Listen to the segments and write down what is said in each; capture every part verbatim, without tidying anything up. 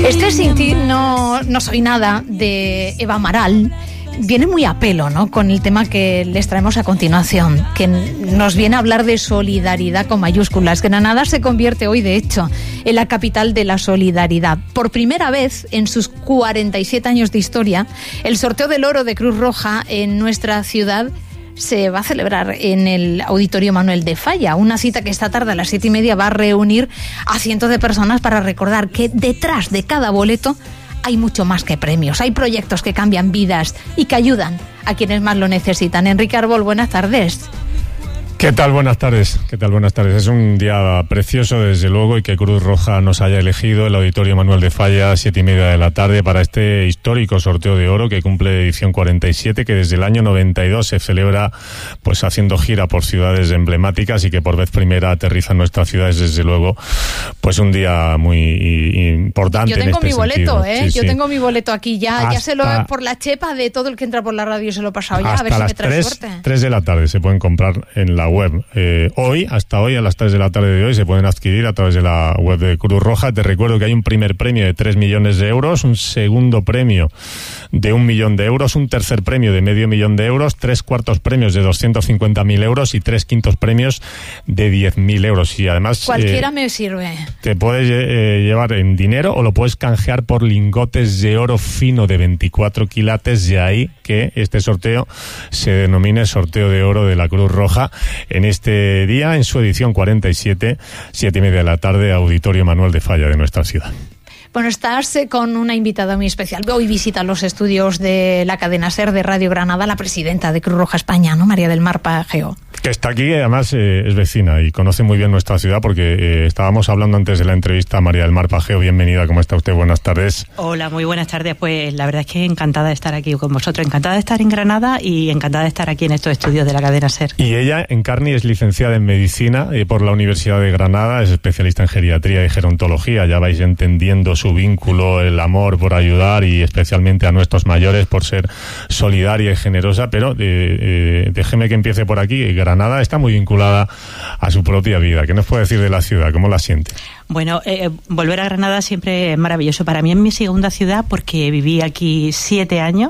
Este Sin ti no, no soy nada de Eva Amaral viene muy a pelo, ¿no?, con el tema que les traemos a continuación, que nos viene a hablar de solidaridad con mayúsculas. Granada se convierte hoy, de hecho, en la capital de la solidaridad. Por primera vez en sus cuarenta y siete años de historia, el sorteo del oro de Cruz Roja en nuestra ciudad se va a celebrar en el Auditorio Manuel de Falla, una cita que esta tarde a las siete y media va a reunir a cientos de personas para recordar que detrás de cada boleto hay mucho más que premios, hay proyectos que cambian vidas y que ayudan a quienes más lo necesitan. Enrique Arbol, buenas tardes. ¿Qué tal? Buenas tardes. ¿Qué tal? Buenas tardes. Es un día precioso, desde luego, y que Cruz Roja nos haya elegido el Auditorio Manuel de Falla, siete y media de la tarde, para este histórico sorteo de oro que cumple edición cuarenta y siete, que desde el año noventa y dos se celebra, pues haciendo gira por ciudades emblemáticas y que por vez primera aterriza en nuestras ciudades, desde luego, pues un día muy importante. Yo tengo en este mi boleto, sentido. ¿eh? Sí, Yo sí. tengo mi boleto aquí ya, Hasta, ya se lo, por la chepa de todo el que entra por la radio se lo he pasado ya, a ver si me trae tres, suerte. tres de la tarde se pueden comprar en la web. Eh, hoy, hasta hoy, a las tres de la tarde de hoy, se pueden adquirir a través de la web de Cruz Roja. Te recuerdo que hay un primer premio de tres millones de euros, un segundo premio de un millón de euros, un tercer premio de medio millón de euros, tres cuartos premios de doscientos cincuenta mil euros y tres quintos premios de diez mil euros. Y además, cualquiera eh, me sirve. Te puedes eh, llevar en dinero o lo puedes canjear por lingotes de oro fino de veinticuatro quilates, de ahí que este sorteo se denomine sorteo de oro de la Cruz Roja en este día, en su edición cuarenta y siete, siete y media de la tarde, Auditorio Manuel de Falla de nuestra ciudad. Bueno, estás eh, con una invitada muy especial. Hoy visita los estudios de la cadena SER de Radio Granada la presidenta de Cruz Roja España, ¿no?, María del Mar Pageo. Que está aquí, además eh, es vecina y conoce muy bien nuestra ciudad, porque eh, estábamos hablando antes de la entrevista. María del Mar Pageo, bienvenida, ¿cómo está usted? Buenas tardes. Hola, muy buenas tardes. Pues la verdad es que encantada de estar aquí con vosotros, encantada de estar en Granada y encantada de estar aquí en estos estudios de la cadena SER. Y ella, Encarni, es licenciada en Medicina eh, por la Universidad de Granada, es especialista en geriatría y gerontología. Ya vais entendiendo su vínculo, el amor por ayudar y especialmente a nuestros mayores, por ser solidaria y generosa. Pero eh, eh, déjeme que empiece por aquí. Granada está muy vinculada a su propia vida. ¿Qué nos puede decir de la ciudad? ¿Cómo la siente? Bueno, eh, volver a Granada siempre es maravilloso. Para mí es mi segunda ciudad porque viví aquí siete años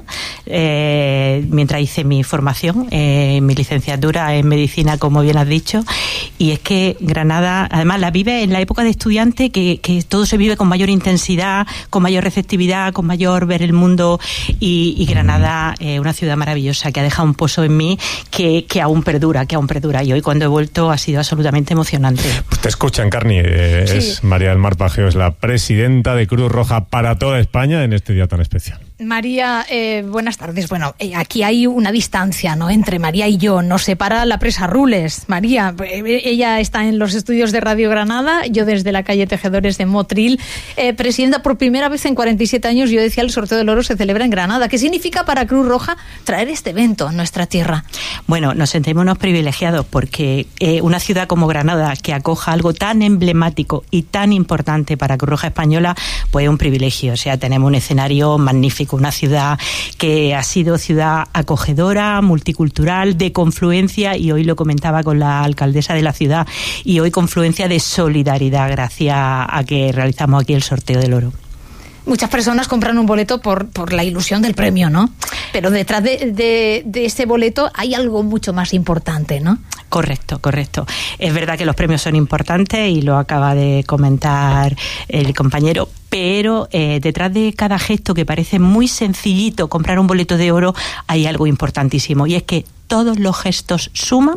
eh, mientras hice mi formación, eh, mi licenciatura en medicina, como bien has dicho. Y es que Granada, además, la vive en la época de estudiante, que, que todo se vive con mayor intensidad, con mayor receptividad, con mayor ver el mundo. Y, y Granada es eh, una ciudad maravillosa que ha dejado un pozo en mí que, que aún perdura, que aún perdura. Y hoy, cuando he vuelto, ha sido absolutamente emocionante. Pues te escucha, Encarni. Eh, sí. Es María del Mar Pageo, es la presidenta de Cruz Roja para toda España en este día tan especial. María, eh, buenas tardes. Bueno, eh, aquí hay una distancia, ¿no?, entre María y yo. Nos separa la presa Rules. María, eh, ella está en los estudios de Radio Granada, yo desde la calle Tejedores de Motril. Eh, presidenta, por primera vez en cuarenta y siete años, yo decía, el sorteo del oro se celebra en Granada. ¿Qué significa para Cruz Roja traer este evento a nuestra tierra? Bueno, nos sentimos unos privilegiados porque eh, una ciudad como Granada, que acoja algo tan emblemático y tan importante para Cruz Roja Española, pues es un privilegio. O sea, tenemos un escenario magnífico, una ciudad que ha sido ciudad acogedora, multicultural, de confluencia, y hoy lo comentaba con la alcaldesa de la ciudad, y hoy confluencia de solidaridad gracias a que realizamos aquí el sorteo del oro. Muchas personas compran un boleto por, por la ilusión del premio, ¿no? Pero detrás de, de, de ese boleto hay algo mucho más importante, ¿no? Correcto, correcto. Es verdad que los premios son importantes y lo acaba de comentar el compañero, pero eh, detrás de cada gesto, que parece muy sencillito, comprar un boleto de oro, hay algo importantísimo, y es que todos los gestos suman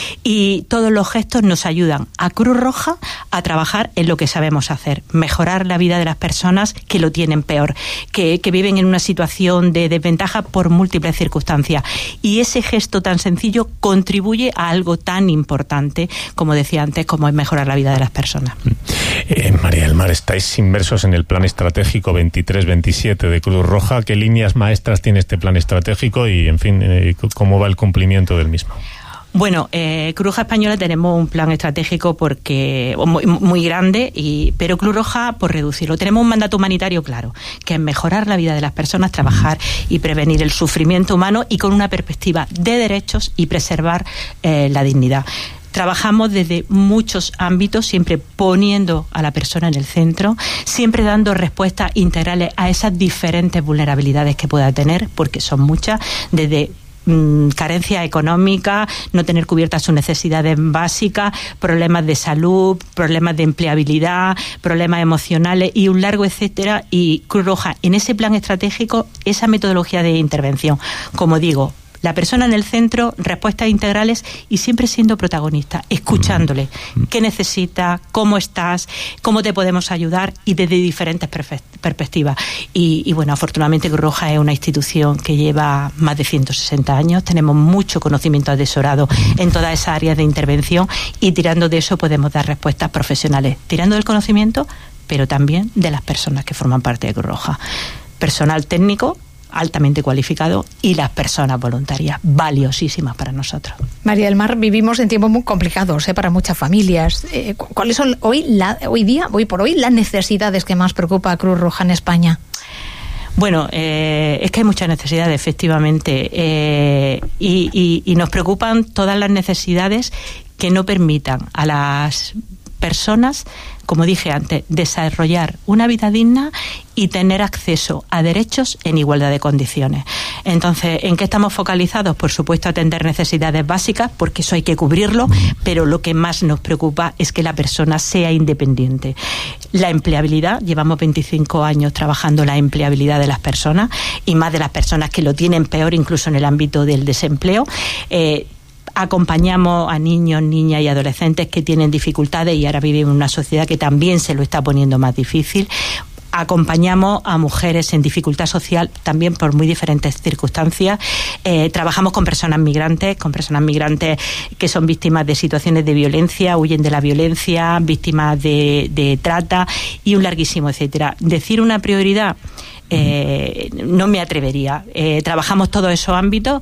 y todos los gestos nos ayudan a Cruz Roja a trabajar en lo que sabemos hacer, mejorar la vida de las personas que lo tienen peor, que, que viven en una situación de desventaja por múltiples circunstancias. Y ese gesto tan sencillo contribuye a algo tan importante, como decía antes, como es mejorar la vida de las personas. Eh, María del Mar, estáis inmersos en el plan estratégico veintitrés veintisiete de Cruz Roja. ¿Qué líneas maestras tiene este plan estratégico y, en fin, eh, cómo va el cumplimiento del mismo? Bueno, eh, Cruz Roja Española tenemos un plan estratégico porque muy, muy grande, y, pero Cruz Roja por reducirlo. Tenemos un mandato humanitario claro, que es mejorar la vida de las personas, trabajar y prevenir el sufrimiento humano, y con una perspectiva de derechos y preservar eh, la dignidad. Trabajamos desde muchos ámbitos, siempre poniendo a la persona en el centro, siempre dando respuestas integrales a esas diferentes vulnerabilidades que pueda tener, porque son muchas, desde carencia económica, no tener cubiertas sus necesidades básicas, problemas de salud, problemas de empleabilidad, problemas emocionales y un largo etcétera. Y Cruz Roja, en ese plan estratégico, esa metodología de intervención, como digo, la persona en el centro, respuestas integrales y siempre siendo protagonista, escuchándole qué necesita, cómo estás, cómo te podemos ayudar y desde diferentes perspectivas. Y, y bueno, afortunadamente Cruz Roja es una institución que lleva más de ciento sesenta años, tenemos mucho conocimiento atesorado en todas esas áreas de intervención y tirando de eso podemos dar respuestas profesionales, tirando del conocimiento, pero también de las personas que forman parte de Cruz Roja. Personal técnico altamente cualificado y las personas voluntarias, valiosísimas para nosotros. María del Mar, vivimos en tiempos muy complicados ¿eh? para muchas familias. Eh, ¿Cuáles son hoy, la, hoy día, hoy por hoy, las necesidades que más preocupa a Cruz Roja en España? Bueno, eh, es que hay muchas necesidades, efectivamente, eh, y, y, y nos preocupan todas las necesidades que no permitan a las personas, como dije antes, desarrollar una vida digna y tener acceso a derechos en igualdad de condiciones. Entonces, ¿en qué estamos focalizados? Por supuesto, atender necesidades básicas, porque eso hay que cubrirlo, pero lo que más nos preocupa es que la persona sea independiente. La empleabilidad, llevamos veinticinco años trabajando la empleabilidad de las personas, y más de las personas que lo tienen peor, incluso en el ámbito del desempleo. Eh, Acompañamos a niños, niñas y adolescentes que tienen dificultades y ahora vivimos en una sociedad que también se lo está poniendo más difícil. Acompañamos a mujeres en dificultad social también por muy diferentes circunstancias. Eh, trabajamos con personas migrantes, con personas migrantes que son víctimas de situaciones de violencia, huyen de la violencia, víctimas de, de trata y un larguísimo etcétera. Decir una prioridad, Eh, no me atrevería. Eh, trabajamos todos esos ámbitos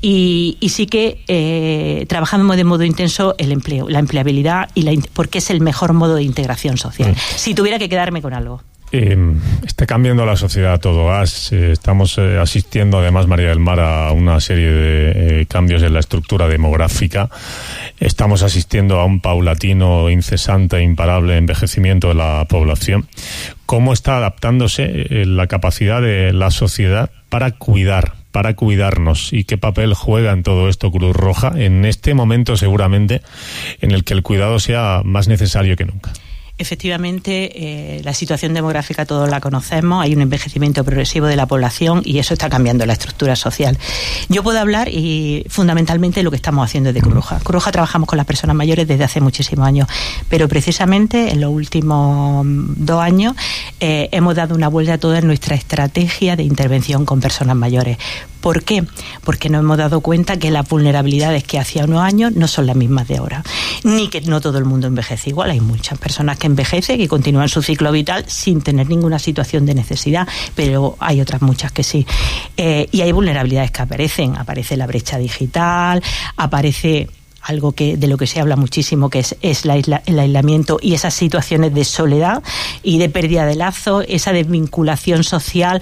y, y sí que eh, trabajamos de modo intenso el empleo, la empleabilidad, y la, porque es el mejor modo de integración social. Mm. Si tuviera que quedarme con algo. Eh, está cambiando la sociedad a todo gas. Eh, estamos eh, asistiendo, además, María del Mar, a una serie de eh, cambios en la estructura demográfica. Estamos asistiendo a un paulatino, incesante e imparable envejecimiento de la población. ¿Cómo está adaptándose eh, la capacidad de la sociedad para cuidar, para cuidarnos? ¿Y qué papel juega en todo esto Cruz Roja en este momento, seguramente, en el que el cuidado sea más necesario que nunca? Efectivamente, eh, la situación demográfica todos la conocemos, hay un envejecimiento progresivo de la población y eso está cambiando la estructura social. Yo puedo hablar y fundamentalmente lo que estamos haciendo desde Cruz Roja. Cruz Roja trabajamos con las personas mayores desde hace muchísimos años, pero precisamente en los últimos dos años eh, hemos dado una vuelta a toda nuestra estrategia de intervención con personas mayores. ¿Por qué? Porque nos hemos dado cuenta que las vulnerabilidades que hacía unos años no son las mismas de ahora, ni que no todo el mundo envejece igual. Hay muchas personas que envejecen, que continúan su ciclo vital sin tener ninguna situación de necesidad, pero hay otras muchas que sí. Eh, y hay vulnerabilidades que aparecen. Aparece la brecha digital, aparece algo que de lo que se habla muchísimo, que es, es la isla, el aislamiento y esas situaciones de soledad y de pérdida de lazo, esa desvinculación social.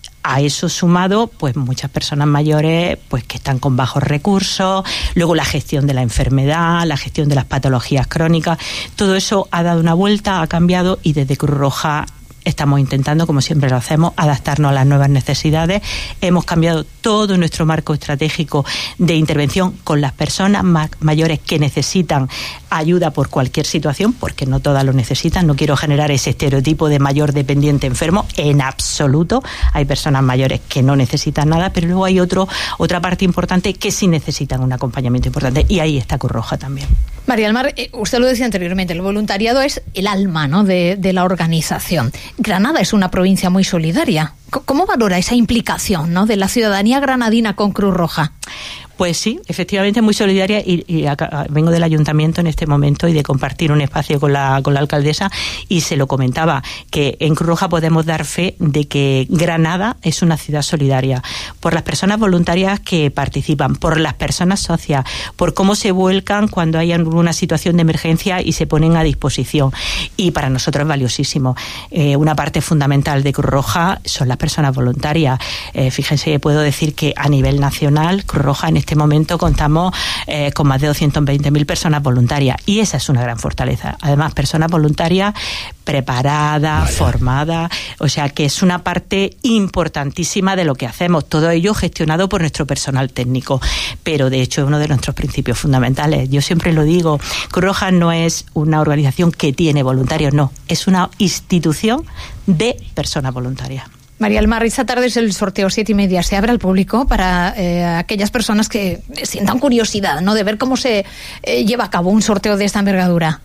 A eso sumado, pues muchas personas mayores pues que están con bajos recursos, luego la gestión de la enfermedad, la gestión de las patologías crónicas, todo eso ha dado una vuelta, ha cambiado, y desde Cruz Roja estamos intentando, como siempre lo hacemos, adaptarnos a las nuevas necesidades. Hemos cambiado todo nuestro marco estratégico de intervención con las personas más mayores que necesitan ayuda por cualquier situación, porque no todas lo necesitan. No quiero generar ese estereotipo de mayor dependiente enfermo, en absoluto. Hay personas mayores que no necesitan nada, pero luego hay otro otra parte importante que sí necesitan un acompañamiento importante, y ahí está Cruz Roja también. María del Mar, usted lo decía anteriormente, el voluntariado es el alma, ¿no?, de, de la organización. Granada es una provincia muy solidaria. ¿Cómo valora esa implicación, ¿no?, de la ciudadanía granadina con Cruz Roja? Pues sí, efectivamente muy solidaria, y, y acá, vengo del ayuntamiento en este momento y de compartir un espacio con la, con la alcaldesa, y se lo comentaba, que en Cruz Roja podemos dar fe de que Granada es una ciudad solidaria, por las personas voluntarias que participan, por las personas socias, por cómo se vuelcan cuando hay alguna situación de emergencia y se ponen a disposición, y para nosotros es valiosísimo. Eh, una parte fundamental de Cruz Roja son las personas voluntarias. Eh, fíjense, puedo decir que a nivel nacional Cruz Roja en este este momento contamos eh, con más de doscientas veinte mil personas voluntarias, y esa es una gran fortaleza. Además, personas voluntarias preparadas, Vaya. formadas, o sea que es una parte importantísima de lo que hacemos, todo ello gestionado por nuestro personal técnico, pero de hecho es uno de nuestros principios fundamentales. Yo siempre lo digo, Cruz Roja no es una organización que tiene voluntarios, no, es una institución de personas voluntarias. María del Mar, esta tarde es el sorteo siete y media. ¿Se abre al público para eh, aquellas personas que sientan curiosidad, ¿no?, de ver cómo se eh, lleva a cabo un sorteo de esta envergadura?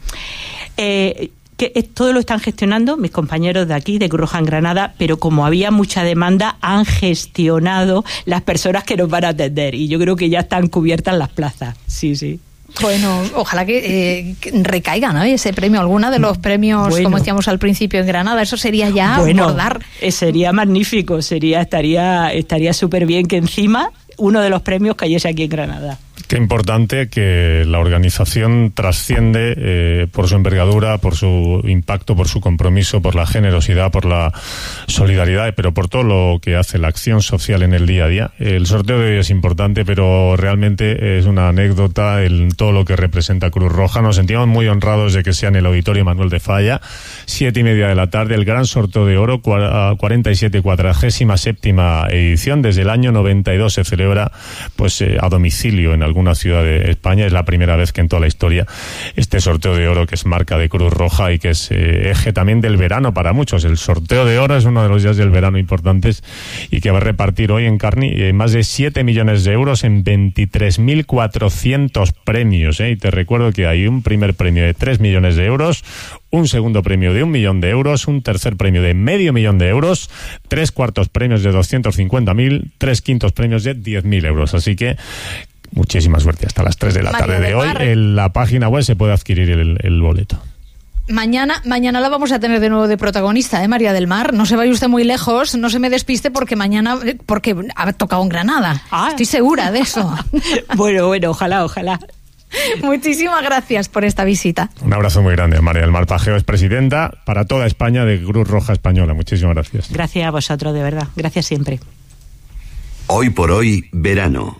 Eh... que todo lo están gestionando mis compañeros de aquí, de Cruz Roja en Granada, pero como había mucha demanda, han gestionado las personas que nos van a atender, y yo creo que ya están cubiertas las plazas. Sí, sí. Bueno, ojalá que, eh, que recaiga, ¿no?, ese premio, alguna de los premios, bueno, como decíamos al principio, en Granada. Eso sería ya bueno, bordar. Eh, sería magnífico, sería estaría estaría súper bien que encima uno de los premios cayese aquí en Granada. Qué importante que la organización trasciende eh, por su envergadura, por su impacto, por su compromiso, por la generosidad, por la solidaridad, pero por todo lo que hace la acción social en el día a día. El sorteo de hoy es importante, pero realmente es una anécdota en todo lo que representa Cruz Roja. Nos sentimos muy honrados de que sea en el Auditorio Manuel de Falla, siete y media de la tarde, el gran sorteo de oro, cuarenta y siete, cuadragésima séptima edición. Desde el año noventa y dos se celebra pues eh, a domicilio en alguna ciudad de España. Es la primera vez que en toda la historia este sorteo de oro, que es marca de Cruz Roja y que es eh, eje también del verano para muchos. El sorteo de oro es uno de los días del verano importantes y que va a repartir hoy en Carni eh, más de siete millones de euros en veintitrés mil cuatrocientos premios. Eh, y te recuerdo que hay un primer premio de tres millones de euros, un segundo premio de un millón de euros, un tercer premio de medio millón de euros, tres cuartos premios de doscientos cincuenta mil, tres quintos premios de diez mil euros. Así que muchísima suerte. Hasta las tres de la María tarde de del hoy Mar. En la página web se puede adquirir el, el boleto. Mañana, mañana la vamos a tener de nuevo de protagonista, ¿eh, María del Mar? No se vaya usted muy lejos, no se me despiste, porque mañana, porque ha tocado en Granada. Ah. Estoy segura de eso. Bueno, bueno, ojalá, ojalá. Muchísimas gracias por esta visita. Un abrazo muy grande. María del Mar Pajeo es presidenta para toda España de Cruz Roja Española. Muchísimas gracias. Gracias a vosotros, de verdad. Gracias siempre. Hoy por hoy, verano.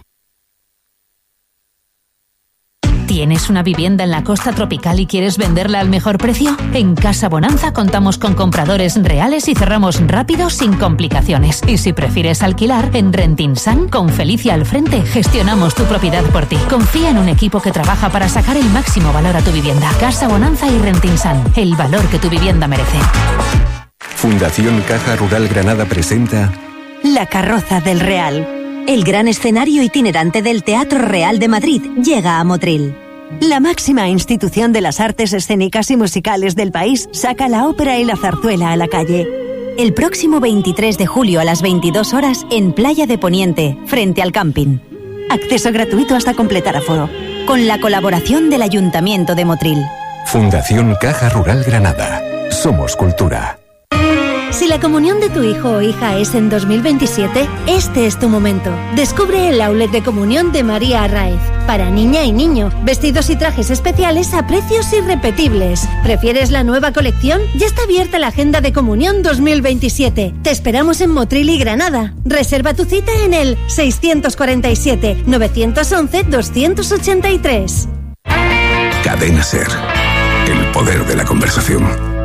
¿Tienes una vivienda en la costa tropical y quieres venderla al mejor precio? En Casa Bonanza contamos con compradores reales y cerramos rápido sin complicaciones. Y si prefieres alquilar, en Rentinsan, con Felicia al frente, gestionamos tu propiedad por ti. Confía en un equipo que trabaja para sacar el máximo valor a tu vivienda. Casa Bonanza y Rentinsan, el valor que tu vivienda merece. Fundación Caja Rural Granada presenta La Carroza del Real. El gran escenario itinerante del Teatro Real de Madrid llega a Motril. La máxima institución de las artes escénicas y musicales del país saca la ópera y la zarzuela a la calle. El próximo veintitrés de julio a las veintidós horas en Playa de Poniente, frente al camping. Acceso gratuito hasta completar aforo. Con la colaboración del Ayuntamiento de Motril. Fundación Caja Rural Granada. Somos cultura. Si la comunión de tu hijo o hija es en dos mil veintisiete, este es tu momento. Descubre el outlet de comunión de María Arraez. Para niña y niño, vestidos y trajes especiales a precios irrepetibles. ¿Prefieres la nueva colección? Ya está abierta la agenda de comunión dos mil veintisiete. Te esperamos en Motril y Granada. Reserva tu cita en el seiscientos cuarenta y siete, novecientos once, doscientos ochenta y tres. Cadena Ser. El poder de la conversación.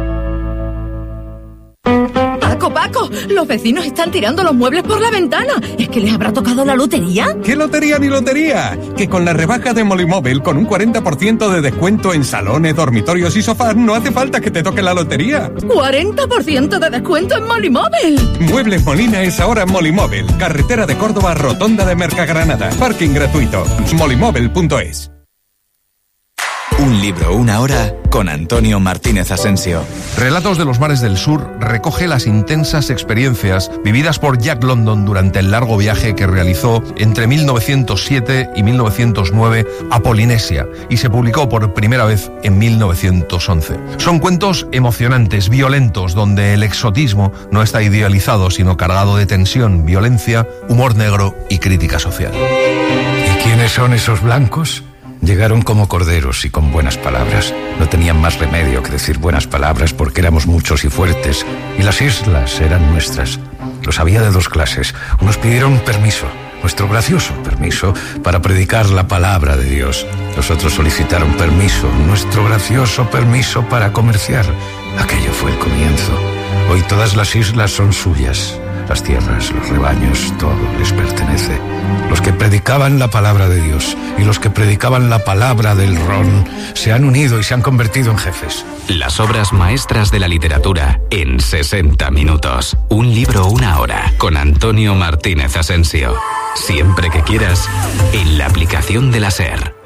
Paco, Paco, los vecinos están tirando los muebles por la ventana. ¿Es que les habrá tocado la lotería? ¿Qué lotería ni lotería? Que con la rebaja de Molimóvil, con un cuarenta por ciento de descuento en salones, dormitorios y sofás, no hace falta que te toque la lotería. ¿cuarenta por ciento de descuento en Molimóvil? Muebles Molina es ahora Molimóvil. Carretera de Córdoba, Rotonda de Mercagranada. Parking gratuito. molimóvil punto es. Un libro, una hora, con Antonio Martínez Asensio. Relatos de los mares del sur recoge las intensas experiencias vividas por Jack London durante el largo viaje que realizó entre mil novecientos siete y mil novecientos nueve a Polinesia y se publicó por primera vez en mil novecientos once. Son cuentos emocionantes, violentos, donde el exotismo no está idealizado, sino cargado de tensión, violencia, humor negro y crítica social. ¿Y quiénes son esos blancos? Llegaron como corderos y con buenas palabras. No tenían más remedio que decir buenas palabras porque éramos muchos y fuertes, y las islas eran nuestras. Los había de dos clases. Unos pidieron permiso, nuestro gracioso permiso para predicar la palabra de Dios. Los otros solicitaron permiso, nuestro gracioso permiso para comerciar. Aquello fue el comienzo. Hoy todas las islas son suyas. Las tierras, los rebaños, todo les pertenece. Los que predicaban la palabra de Dios y los que predicaban la palabra del ron se han unido y se han convertido en jefes. Las obras maestras de la literatura en sesenta minutos. Un libro, una hora, con Antonio Martínez Asensio. Siempre que quieras, en la aplicación de la SER.